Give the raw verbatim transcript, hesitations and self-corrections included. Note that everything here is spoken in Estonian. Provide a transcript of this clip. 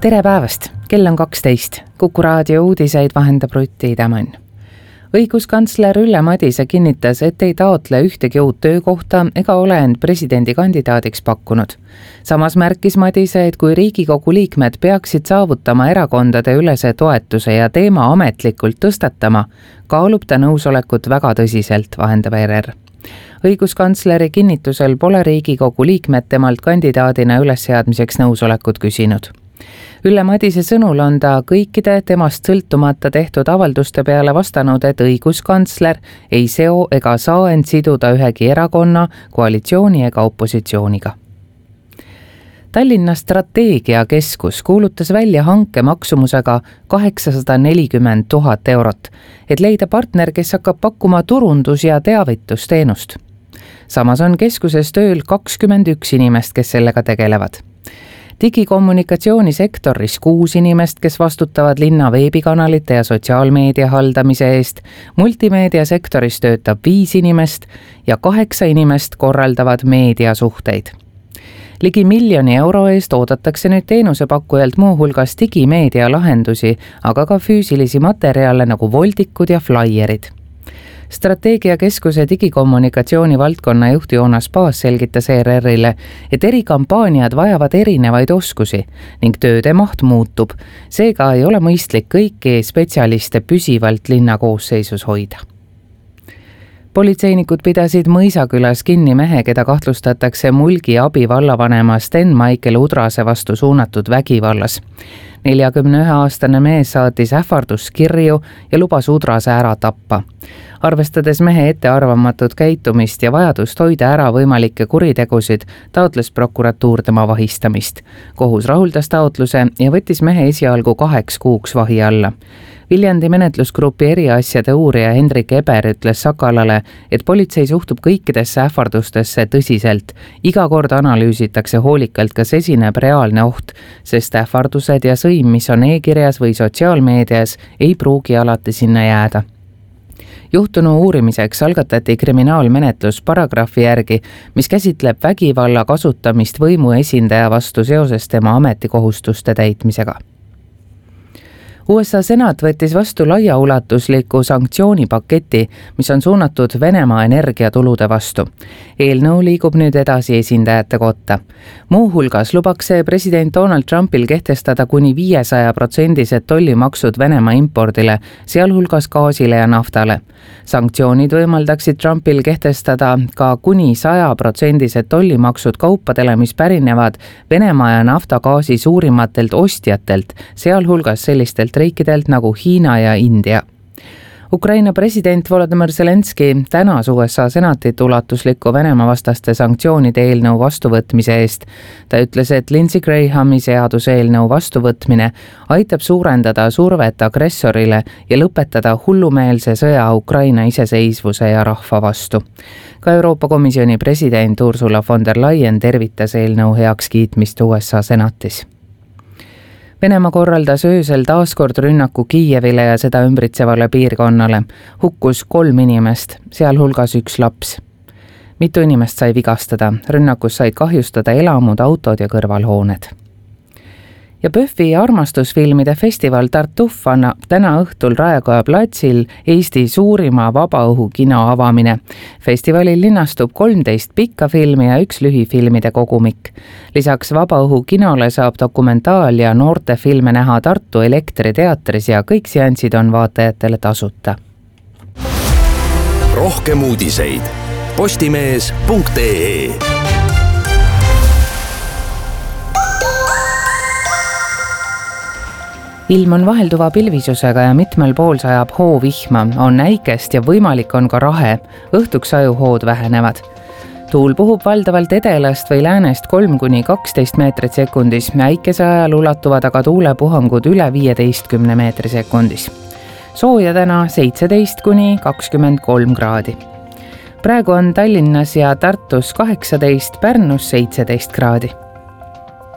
Tere päevast, kell on kaksteist. Kuku raadio uudiseid vahendab Rutti Tämmann. Õiguskantsler Ülle Madise kinnitas, et ei taotle ühtegi uut töökohta ega ole end presidendikandidaadiks pakkunud. Samas märkis Madise, et kui Riigikogu liikmed peaksid saavutama erakondade ülese toetuse ja teema ametlikult tõstatama, kaalub ta nõusolekut väga tõsiselt, vahendab R R. Õiguskantsleri kinnitusel pole Riigikogu liikmed temalt kandidaadina ülesseadmiseks nõusolekut küsinud. Ülle Madise sõnul on ta kõikide temast sõltumata tehtud avalduste peale vastanud, et õiguskantsler ei seo ega saa end siduda ühegi erakonna, koalitsiooni ega opositsiooniga. Tallinna strateegiakeskus kuulutas välja hanke maksumusega kaheksasada nelikümmend tuhat eurot, et leida partner, kes hakkab pakkuma turundus- ja teavitusteenust. Samas on keskuses tööl kakskümmend üks inimest, kes sellega tegelevad. Digikommunikatsioonisektoris kuus inimest, kes vastutavad linna veebikanalite ja sotsiaalmeedia haldamise eest, multimeediasektoris töötab viis inimest ja kaheksa inimest korraldavad meediasuhteid. Ligi miljoni euro eest oodatakse nüüd teenusepakkujalt muu hulgas digimeedia lahendusi, aga ka füüsilisi materjale nagu voldikud ja flaierid. Strateegiakeskuse digikommunikatsiooni valdkonna juht Joonas Paas selgitas E R R-ile, et eri kampaaniad vajavad erinevaid oskusi ning tööde maht muutub. Seega ei ole mõistlik kõiki spetsialiste püsivalt linna koosseisus hoida. Politseinikud pidasid Mõisakülas kinni mehe, keda kahtlustatakse Mulgi abi vallavanema Sten-Maicel Udrase vastu suunatud vägivallas. neljakümne ühe aastane mees saatis ähvarduskirju ja lubas Udrase ära tappa. Arvestades mehe ettearvamatut käitumist ja vajadust hoida ära võimalikke kuritegusid, taotles prokuratuur tema vahistamist. Kohus rahuldas taotluse ja võttis mehe esialgu kaheks kuuks vahi alla. Viljandi menetlusgrupi eriasjade uurija Hendrik Eber ütles Sakalale, et politsei suhtub kõikidesse ähvardustesse tõsiselt. Iga kord analüüsitakse hoolikalt, kas esineb reaalne oht, sest ähvardused ja sõim, mis on e-kirjas või sotsiaalmeedias, ei pruugi alati sinna jääda. Juhtunu uurimiseks algatati kriminaalmenetlus paragrahvi järgi, mis käsitleb vägivalla kasutamist võimu esindaja vastu seoses tema ametikohustuste täitmisega. U S A senat võttis vastu laiaulatusliku sanktsioonipaketi, mis on suunatud Venemaa energiatulude vastu. Eelnõu liigub nüüd edasi esindajate kotta. Muu hulgas lubaks see president Donald Trumpil kehtestada kuni viiesaja protsendised tollimaksud Venemaa impordile, sealhulgas gaasile ja naftale. Sanktsioonid võimaldaksid Trumpil kehtestada ka kuni saja protsendised tollimaksud kaupadele, mis pärinevad Venemaa ja naftagaasi suurimatelt ostjatelt, sealhulgas sellistelt riikidelt nagu Hiina ja India. Ukraina president Volodymyr Zelenski tänas U S A senatit ulatusliku Venemaa vastaste sanktsioonide eelnõu vastuvõtmise eest. Ta ütles, et Lindsey Grahami seaduse eelnõu vastuvõtmine aitab suurendada survet agressorile ja lõpetada hullumeelse sõja Ukraina iseseisvuse ja rahva vastu. Ka Euroopa Komisjoni president Ursula von der Leyen tervitas eelnõu heakskiitmist U S A senatis. Venemaa korraldas öösel taaskord rünnaku Kiievile ja seda ümbritsevale piirkonnale. Hukkus kolm inimest, sealhulgas üks laps. Mitu inimest sai vigastada, rünnakus said kahjustada elamud, autod ja kõrvalhooned. Ja Pöhvi armastusfilmide festival Tartuf annab täna õhtul Raekoja platsil Eesti suurima vabaõhukino avamine. Festivalil linnastub kolmteist pikka filmi ja üks lühifilmide kogumik. Lisaks vabaõhukinole saab dokumentaal- ja noortefilme näha Tartu Elektriteatris ja kõik seansid on vaatajatele tasuta. Rohkem uudiseid postimees punkt ee. Ilm on vahelduva pilvisusega ja mitmel pool sajab hoovihma, on äikest ja võimalik on ka rahe, õhtuks ajuhood vähenevad. Tuul puhub valdavalt edelast või läänest kolm kuni kaksteist meetrit sekundis, äikese ajal ulatuvad aga tuulepuhangud üle viieteistkümne meetri sekundis. Sooja täna seitseteist kuni kakskümmend kolm kraadi. Praegu on Tallinnas ja Tartus kaheksateist, Pärnus seitseteist kraadi.